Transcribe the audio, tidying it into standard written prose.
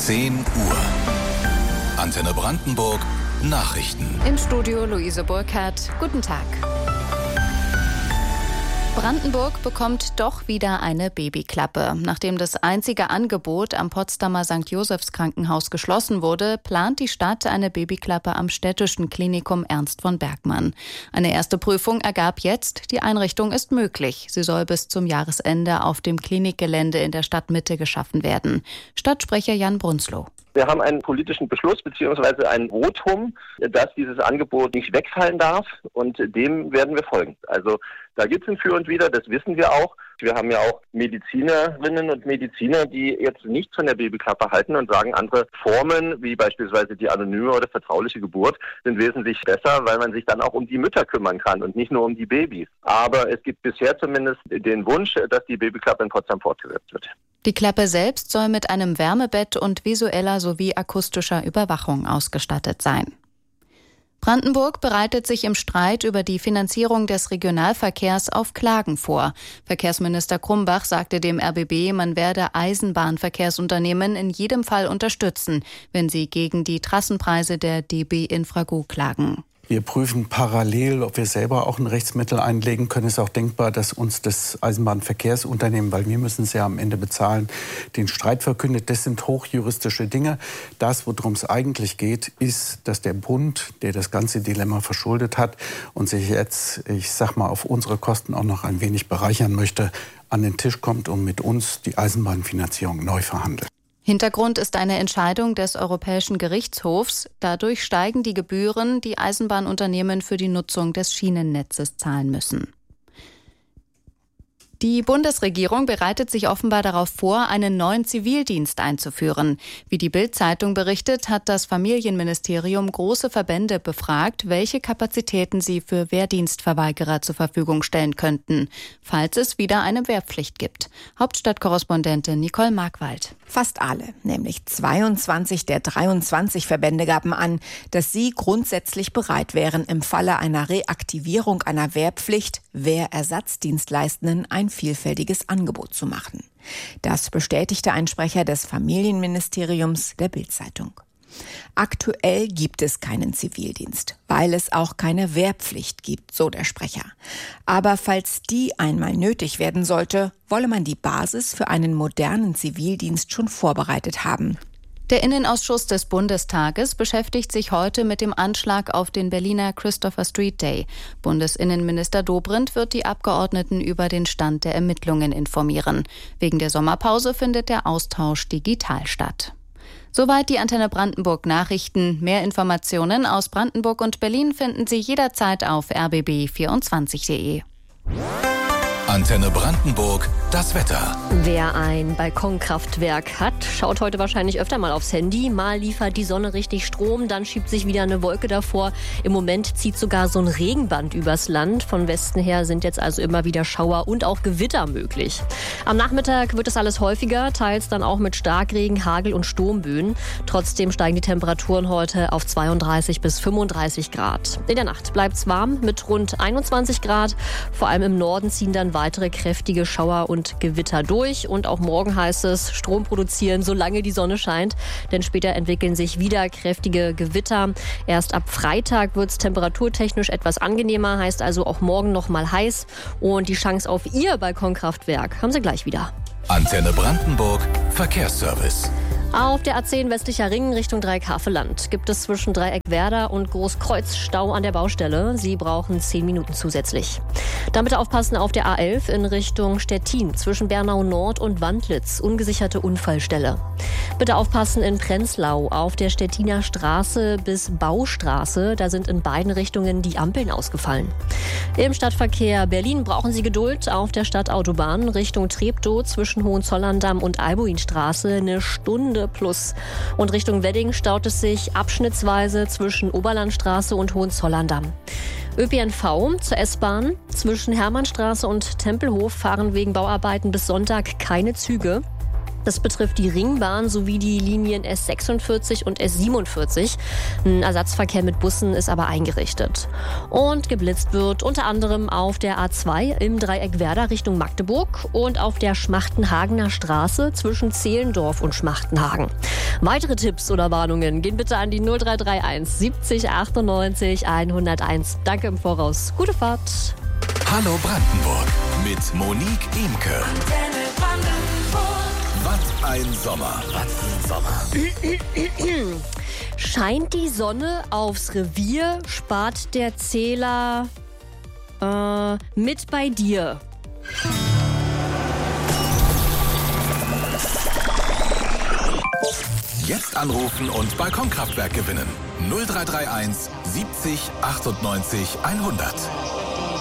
10 Uhr. Antenne Brandenburg Nachrichten. Im Studio Luise Burkhardt. Guten Tag. Brandenburg bekommt doch wieder eine Babyklappe. Nachdem das einzige Angebot am Potsdamer St. Josephs Krankenhaus geschlossen wurde, plant die Stadt eine Babyklappe am städtischen Klinikum Ernst von Bergmann. Eine erste Prüfung ergab jetzt, die Einrichtung ist möglich. Sie soll bis zum Jahresende auf dem Klinikgelände in der Stadtmitte geschaffen werden. Stadtsprecher Jan Brunzloh. Wir haben einen politischen Beschluss bzw. ein Votum, dass dieses Angebot nicht wegfallen darf, und dem werden wir folgen. Also da gibt es ein Für und Wider, das wissen wir auch. Wir haben ja auch Medizinerinnen und Mediziner, die jetzt nichts von der Babyklappe halten und sagen, andere Formen, wie beispielsweise die anonyme oder vertrauliche Geburt, sind wesentlich besser, weil man sich dann auch um die Mütter kümmern kann und nicht nur um die Babys. Aber es gibt bisher zumindest den Wunsch, dass die Babyklappe in Potsdam fortgesetzt wird. Die Klappe selbst soll mit einem Wärmebett und visueller sowie akustischer Überwachung ausgestattet sein. Brandenburg bereitet sich im Streit über die Finanzierung des Regionalverkehrs auf Klagen vor. Verkehrsminister Krumbach sagte dem RBB, man werde Eisenbahnverkehrsunternehmen in jedem Fall unterstützen, wenn sie gegen die Trassenpreise der DB Infrago klagen. Wir prüfen parallel, ob wir selber auch ein Rechtsmittel einlegen können. Es ist auch denkbar, dass uns das Eisenbahnverkehrsunternehmen, weil wir müssen es ja am Ende bezahlen, den Streit verkündet. Das sind hochjuristische Dinge. Das, worum es eigentlich geht, ist, dass der Bund, der das ganze Dilemma verschuldet hat und sich jetzt, auf unsere Kosten auch noch ein wenig bereichern möchte, an den Tisch kommt und mit uns die Eisenbahnfinanzierung neu verhandelt. Hintergrund ist eine Entscheidung des Europäischen Gerichtshofs. Dadurch steigen die Gebühren, die Eisenbahnunternehmen für die Nutzung des Schienennetzes zahlen müssen. Die Bundesregierung bereitet sich offenbar darauf vor, einen neuen Zivildienst einzuführen. Wie die Bild-Zeitung berichtet, hat das Familienministerium große Verbände befragt, welche Kapazitäten sie für Wehrdienstverweigerer zur Verfügung stellen könnten, falls es wieder eine Wehrpflicht gibt. Hauptstadtkorrespondentin Nicole Markwald. Fast alle, nämlich 22 der 23 Verbände gaben an, dass sie grundsätzlich bereit wären, im Falle einer Reaktivierung einer Wehrpflicht Wehrersatzdienstleistenden ein vielfältiges Angebot zu machen. Das bestätigte ein Sprecher des Familienministeriums der Bild-Zeitung. Aktuell gibt es keinen Zivildienst, weil es auch keine Wehrpflicht gibt, so der Sprecher. Aber falls die einmal nötig werden sollte, wolle man die Basis für einen modernen Zivildienst schon vorbereitet haben. Der Innenausschuss des Bundestages beschäftigt sich heute mit dem Anschlag auf den Berliner Christopher Street Day. Bundesinnenminister Dobrindt wird die Abgeordneten über den Stand der Ermittlungen informieren. Wegen der Sommerpause findet der Austausch digital statt. Soweit die Antenne Brandenburg Nachrichten. Mehr Informationen aus Brandenburg und Berlin finden Sie jederzeit auf rbb24.de. Antenne Brandenburg, das Wetter. Wer ein Balkonkraftwerk hat, schaut heute wahrscheinlich öfter mal aufs Handy. Mal liefert die Sonne richtig Strom, dann schiebt sich wieder eine Wolke davor. Im Moment zieht sogar so ein Regenband übers Land. Von Westen her sind jetzt also immer wieder Schauer und auch Gewitter möglich. Am Nachmittag wird es alles häufiger, teils dann auch mit Starkregen, Hagel und Sturmböen. Trotzdem steigen die Temperaturen heute auf 32 bis 35 Grad. In der Nacht bleibt es warm mit rund 21 Grad. Vor allem im Norden ziehen dann weitere kräftige Schauer und Gewitter durch. Und auch morgen heißt es, Strom produzieren, solange die Sonne scheint. Denn später entwickeln sich wieder kräftige Gewitter. Erst ab Freitag wird es temperaturtechnisch etwas angenehmer, heißt also auch morgen noch mal heiß. Und die Chance auf Ihr Balkonkraftwerk haben Sie gleich wieder. Antenne Brandenburg Verkehrsservice. Auf der A10 westlicher Ring Richtung Dreieck-Havelland gibt es zwischen Dreieck-Werder und Großkreuz Stau an der Baustelle. Sie brauchen 10 Minuten zusätzlich. Dann bitte aufpassen auf der A11 in Richtung Stettin zwischen Bernau Nord und Wandlitz. Ungesicherte Unfallstelle. Bitte aufpassen in Prenzlau auf der Stettiner Straße bis Baustraße. Da sind in beiden Richtungen die Ampeln ausgefallen. Im Stadtverkehr Berlin brauchen Sie Geduld auf der Stadtautobahn Richtung Treptow zwischen Hohenzollern-Damm und Albuinstraße eine Stunde plus. Und Richtung Wedding staut es sich abschnittsweise zwischen Oberlandstraße und Hohenzollern-Damm. ÖPNV zur S-Bahn. Zwischen Hermannstraße und Tempelhof fahren wegen Bauarbeiten bis Sonntag keine Züge. Das betrifft die Ringbahn sowie die Linien S46 und S47. Ein Ersatzverkehr mit Bussen ist aber eingerichtet. Und geblitzt wird unter anderem auf der A2 im Dreieck Werder Richtung Magdeburg und auf der Schmachtenhagener Straße zwischen Zehlendorf und Schmachtenhagen. Weitere Tipps oder Warnungen gehen bitte an die 0331 70 98 101. Danke im Voraus. Gute Fahrt. Hallo Brandenburg mit Monique Imke. Was ein Sommer. Scheint die Sonne aufs Revier, spart der Zähler mit bei dir. Jetzt anrufen und Balkonkraftwerk gewinnen. 0331 70 98 100.